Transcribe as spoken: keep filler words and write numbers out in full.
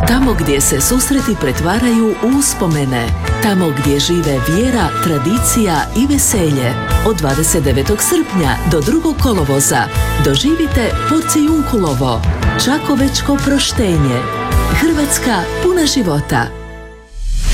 Tamo gdje se susreti pretvaraju u uspomene. Tamo gdje žive vjera, tradicija i veselje. Od dvadeset devetog srpnja do drugog kolovoza doživite Porcijunkulovo, Čakovečko proštenje. Hrvatska puna života.